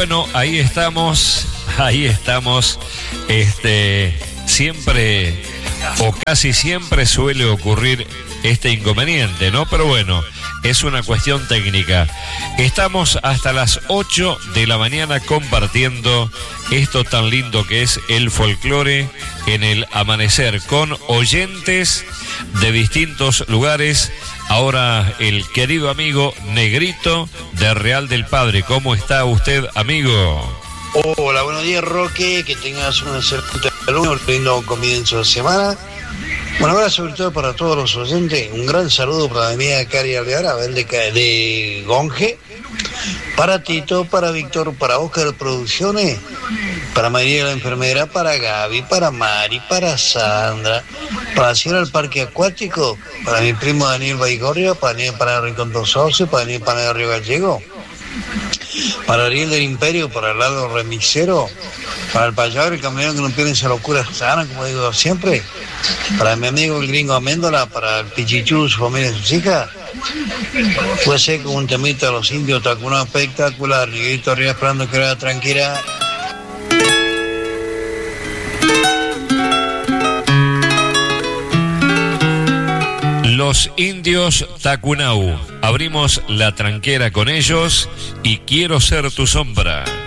bueno, ahí estamos, siempre o casi siempre suele ocurrir este inconveniente, ¿no? Pero bueno, es una cuestión técnica. Estamos hasta las 8 de la mañana compartiendo esto tan lindo que es el folclore en el amanecer, con oyentes de distintos lugares. Ahora el querido amigo Negrito de Real del Padre. ¿Cómo está usted, amigo? Hola, buenos días, Roque. Que tengas un excelente lunes, un lindo comienzo de semana. Bueno, ahora sobre todo para todos los oyentes, un gran saludo para mi amiga Cari Alvear, Abel de Gonje, para Tito, para Víctor, para Oscar Producciones, para María la enfermera, para Gaby, para Mari, para Sandra, para la señora del Parque Acuático, para mi primo Daniel Baigorria, para Daniel para Rincón dos Sauces, para Daniel para Río Gallego, para Ariel del Imperio, para el lado remixero, para el payador, el camionero que no pierde esa locura sana, como digo siempre, para mi amigo el gringo Améndola, para el Pichichú, su familia y sus hijas. Puede ser con un temita de los indios, Tacunao espectacular, Negrito arriba esperando que era tranquila. Los indios Tacunao. Abrimos la tranquera con ellos y quiero ser tu sombra.